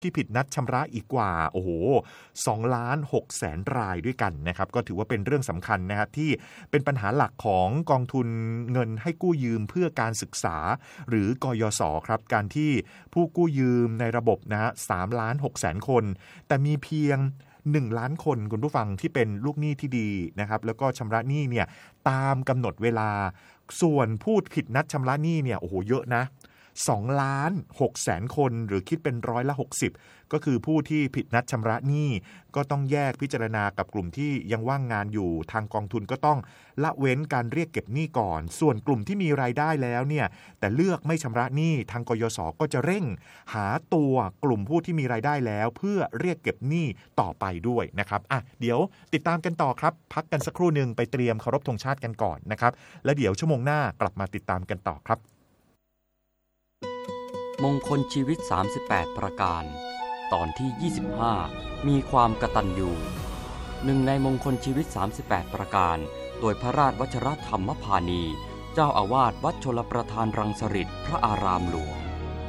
ที่ผิดนัดชำระอีกกว่า2,600,000 รายด้วยกันนะครับก็ถือว่าเป็นเรื่องสำคัญนะครับที่เป็นปัญหาหลักของกองทุนเงินให้กู้ยืมเพื่อการศึกษาหรือกยศครับการที่ผู้กู้ยืมในระบบนะฮะ3,600,000 คนแต่มีเพียง1 ล้านคนคุณผู้ฟังที่เป็นลูกหนี้ที่ดีนะครับแล้วก็ชำระหนี้เนี่ยตามกำหนดเวลาส่วนผู้ผิดนัดชำระหนี้เนี่ยเยอะนะ2,600,000 คนหรือคิดเป็น60%ก็คือผู้ที่ผิดนัดชำระหนี้ก็ต้องแยกพิจารณากับกลุ่มที่ยังว่างงานอยู่ทางกองทุนก็ต้องละเว้นการเรียกเก็บหนี้ก่อนส่วนกลุ่มที่มีรายได้แล้วเนี่ยแต่เลือกไม่ชำระหนี้ทางกยศก็จะเร่งหาตัวกลุ่มผู้ที่มีรายได้แล้วเพื่อเรียกเก็บหนี้ต่อไปด้วยนะครับเดี๋ยวติดตามกันต่อครับพักกันสักครู่นึงไปเตรียมเคารพธงชาติกันก่อนนะครับและเดี๋ยวชั่วโมงหน้ากลับมาติดตามกันต่อครับมงคลชีวิต38ประการตอนที่25มีความกตัญญูหนึ่งในมงคลชีวิต38ประการโดยพระราชวชิรธรรมพานีเจ้าอาวาสวัดชลประทานรังสฤษฎ์พระอารามหลวง